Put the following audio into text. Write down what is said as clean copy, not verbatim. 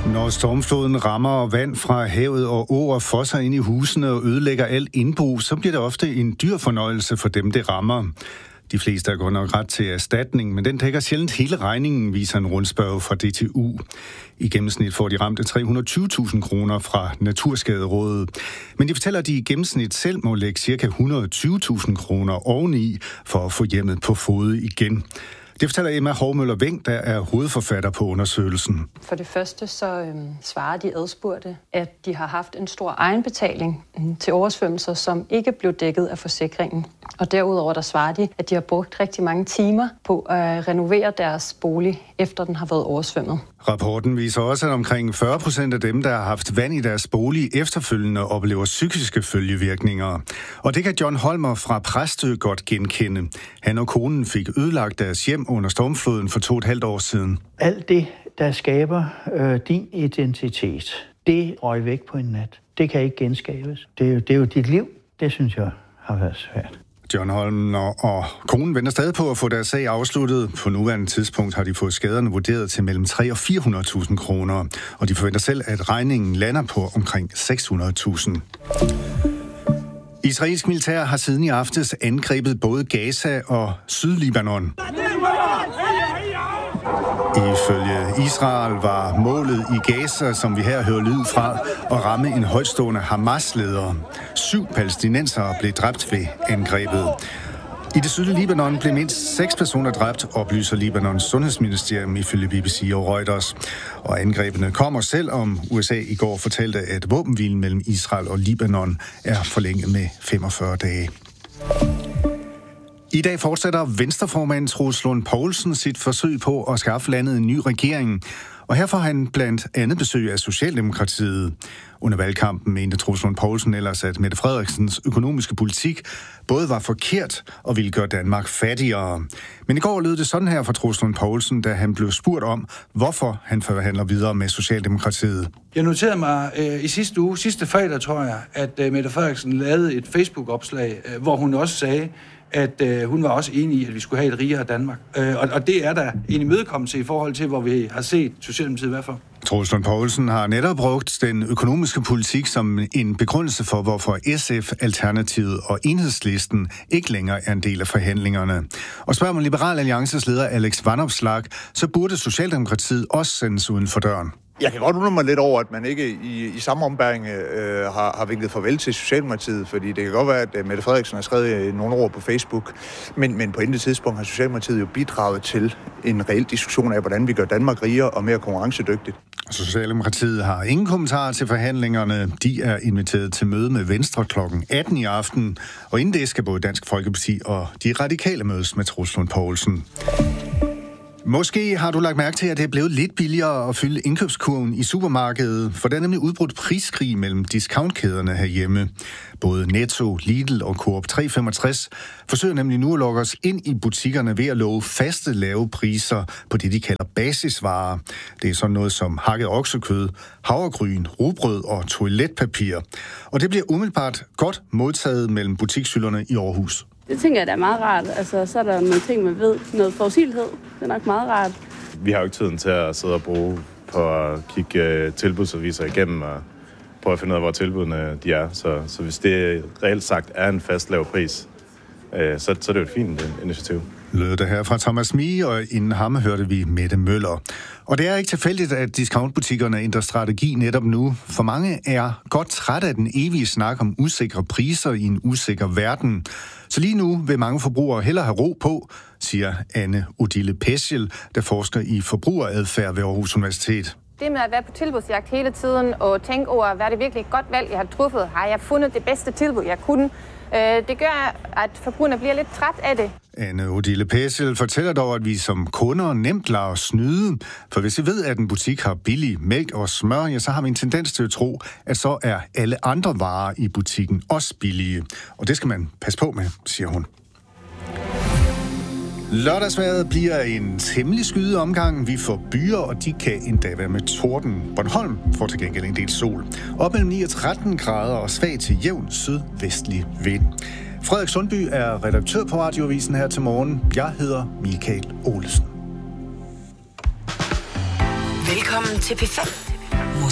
Når stormfloden rammer vand fra havet og åer fosser ind i husene og ødelægger alt indbo, så bliver det ofte en dyr fornøjelse for dem, det rammer. De fleste har godt nok ret til erstatning, men den dækker sjældent hele regningen, viser en rundspørge fra DTU. I gennemsnit får de ramte 320.000 kroner fra Naturskaderådet. Men de fortæller, at de i gennemsnit selv må lægge ca. 120.000 kroner oveni for at få hjemmet på fode igen. Det fortæller Emma Hovmøller Veng, der er hovedforfatter på undersøgelsen. For det første så svarer de adspurgte, at de har haft en stor egenbetaling til oversvømmelser, som ikke blev dækket af forsikringen. Og derudover der svarer de, at de har brugt rigtig mange timer på at renovere deres bolig, efter den har været oversvømmet. Rapporten viser også, at omkring 40% af dem, der har haft vand i deres bolig, efterfølgende oplever psykiske følgevirkninger. Og det kan John Holmer fra Præstø godt genkende. Han og konen fik ødelagt deres hjem under stormfloden for 2,5 år siden. Alt det, der skaber din identitet, det røg væk på en nat. Det kan ikke genskabes. Det er jo dit liv. Det synes jeg har været svært. John Holm og konen venter stadig på at få deres sag afsluttet. På nuværende tidspunkt har de fået skaderne vurderet til mellem 300.000 og 400.000 kroner, og de forventer selv, at regningen lander på omkring 600.000. Israelsk militær har siden i aftes angrebet både Gaza og Sydlibanon. Ifølge Israel var målet i Gaza, som vi her hører lyd fra, at ramme en højtstående Hamas-leder. 7 palæstinensere blev dræbt ved angrebet. I det sydlige Libanon blev mindst 6 personer dræbt, oplyser Libanons sundhedsministerium ifølge BBC og Reuters. Og angrebene kommer selvom USA i går fortalte, at våbenhvilen mellem Israel og Libanon er forlænget med 45 dage. I dag fortsætter Venstreformand Troels Lund Poulsen sit forsøg på at skaffe landet en ny regering. Og her får han blandt andet besøg af Socialdemokratiet. Under valgkampen mente Troels Lund Poulsen ellers, at Mette Frederiksens økonomiske politik både var forkert og ville gøre Danmark fattigere. Men i går lød det sådan her fra Troels Lund Poulsen, da han blev spurgt om, hvorfor han forhandler videre med Socialdemokratiet. Jeg noterede mig i sidste fredag tror jeg, at Mette Frederiksen lavede et Facebook-opslag, hvor hun også sagde, at hun var også enig i, at vi skulle have et rigere Danmark. Og det er der en imødekommelse i forhold til, hvor vi har set Socialdemokratiet i hvert fald. Troels Lund Poulsen har netop brugt den økonomiske politik som en begrundelse for, hvorfor SF, Alternativet og Enhedslisten ikke længere er en del af forhandlingerne. Og spørger man Liberal Alliances leder Alex Vanopslagh, så burde Socialdemokratiet også sendes uden for døren. Jeg kan godt undre mig lidt over, at man ikke i samme ombæring har vinket farvel til Socialdemokratiet, fordi det kan godt være, at Mette Frederiksen har skrevet nogle ord på Facebook, men på intet tidspunkt har Socialdemokratiet jo bidraget til en reel diskussion af, hvordan vi gør Danmark rigere og mere konkurrencedygtigt. Socialdemokratiet har ingen kommentarer til forhandlingerne. De er inviteret til møde med Venstre kl. 18 i aften, og inden det skal både Dansk Folkeparti og de radikale mødes med Troels Lund Poulsen. Måske har du lagt mærke til, at det er blevet lidt billigere at fylde indkøbskurven i supermarkedet, for der er nemlig udbrudt priskrig mellem discountkæderne herhjemme. Både Netto, Lidl og Coop 365 forsøger nemlig nu at lokke os ind i butikkerne ved at love faste lave priser på det, de kalder basisvarer. Det er sådan noget som hakket oksekød, havregryn, rugbrød og toiletpapir. Og det bliver umiddelbart godt modtaget mellem butikshylderne i Aarhus. Det tænker jeg, der er meget rart. Altså, så er der nogle ting, man ved. Noget forudsigelighed. Det er nok meget rart. Vi har jo ikke tiden til at sidde og bruge på at kigge tilbudsaviser igennem og prøve at finde ud af, hvor tilbudene de er. Så hvis det reelt sagt er en fast lav pris, så er det jo et fint initiativ. Lød det her fra Thomas Mie, og inden ham hørte vi Mette Møller. Og det er ikke tilfældigt, at discountbutikkerne ændrer strategi netop nu. For mange er godt træt af den evige snak om usikre priser i en usikker verden. Så lige nu vil mange forbrugere hellere have ro på, siger Anne Odile Peschel, der forsker i forbrugeradfærd ved Aarhus Universitet. Det med at være på tilbudsjagt hele tiden og tænke over, hvad er det virkelig et godt valg, jeg har truffet? Har jeg fundet det bedste tilbud, jeg kunne? Det gør, at forbrugerne bliver lidt træt af det. Anne Odile Peschel fortæller dog, at vi som kunder nemt lader os snyde. For hvis vi ved, at en butik har billig mælk og smør, ja, så har vi en tendens til at tro, at så er alle andre varer i butikken også billige. Og det skal man passe på med, siger hun. Lørdagsvejret bliver en temmelig skyet omgang. Vi får byer, og de kan endda være med torden. Bornholm får til gengæld en del sol. Op mellem 9 og 13 grader og svag til jævn sydvestlig vind. Frederik Sundby er redaktør på Radioavisen her til morgen. Jeg hedder Michael Olesen. Velkommen til P5. Musik.